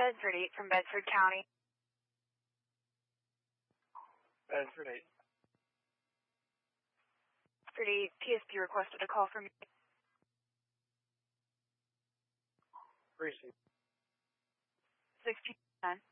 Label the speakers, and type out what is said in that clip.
Speaker 1: Bedford 8 from Bedford County.
Speaker 2: Bedford 8.
Speaker 1: Bedford 8, TSP requested a call from you.
Speaker 2: Precinct.
Speaker 1: 1610.